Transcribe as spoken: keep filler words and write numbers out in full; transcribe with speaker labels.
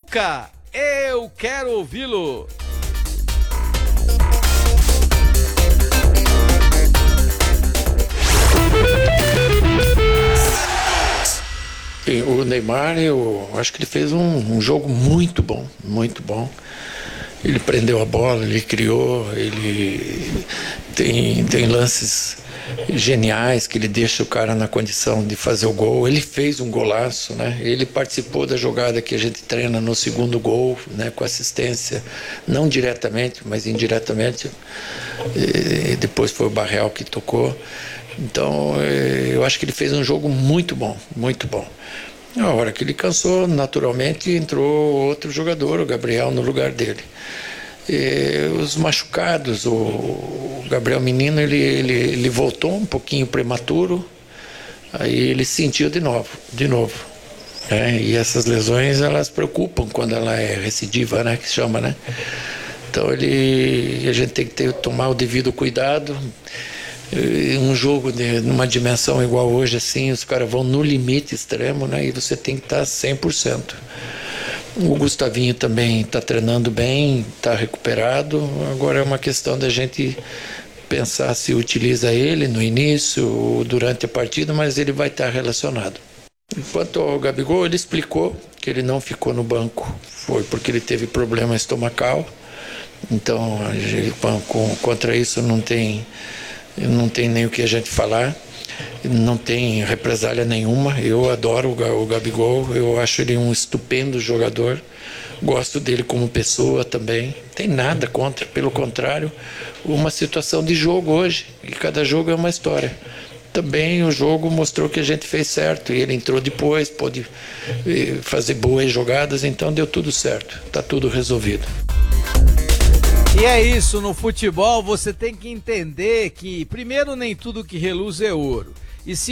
Speaker 1: Cuca, eu quero ouvi-lo.
Speaker 2: O Neymar, eu acho que ele fez um, um jogo muito bom, muito bom. Ele prendeu a bola, ele criou, ele tem, tem lances geniais que ele deixa o cara na condição de fazer o gol. Ele fez um golaço, né? Ele participou da jogada que a gente treina no segundo gol, né? Com assistência, não diretamente, mas indiretamente. E depois foi o Barreal que tocou. Então, eu acho que ele fez um jogo muito bom, muito bom. Na hora que ele cansou, naturalmente entrou outro jogador, o Gabriel, no lugar dele. E os machucados, o Gabriel Menino, ele, ele, ele voltou um pouquinho prematuro, aí ele sentiu de novo, de novo. Né? E essas lesões, elas preocupam quando ela é recidiva, né? Que chama, né? Então ele, a gente tem que ter, tomar o devido cuidado. Um jogo de numa dimensão igual hoje, assim, os caras vão no limite extremo, né? E você tem que estar cem por cento. O Gustavinho também está treinando bem, está recuperado. Agora é uma questão da gente pensar se utiliza ele no início ou durante a partida, mas ele vai estar relacionado. Quanto ao Gabigol, ele explicou que ele não ficou no banco. Foi porque ele teve problema estomacal. Então, contra isso não tem... não tem nem o que a gente falar, não tem represália nenhuma. Eu adoro o Gabigol, eu acho ele um estupendo jogador, gosto dele como pessoa também, não tem nada contra, pelo contrário, uma situação de jogo hoje, e cada jogo é uma história. Também o jogo mostrou que a gente fez certo, e ele entrou depois, pôde fazer boas jogadas, então deu tudo certo, está tudo resolvido.
Speaker 1: E é isso, no futebol você tem que entender que, primeiro, nem tudo que reluz é ouro. E se